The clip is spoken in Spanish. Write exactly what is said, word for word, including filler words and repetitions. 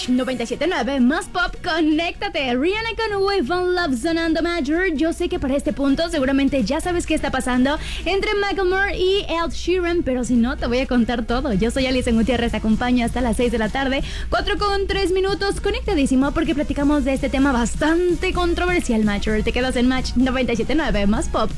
noventa y siete punto nueve más pop, conéctate. Rihanna con Wave on Love sonando Major. Yo sé que para este punto seguramente ya sabes qué está pasando entre Macklemore y Ed Sheeran, pero si no, te voy a contar todo. Yo soy Alison Gutiérrez, te acompaño hasta las seis de la tarde, cuatro con tres minutos, conectadísimo porque platicamos de este tema bastante controversial, Major. Te quedas en Match noventa y siete punto nueve más pop.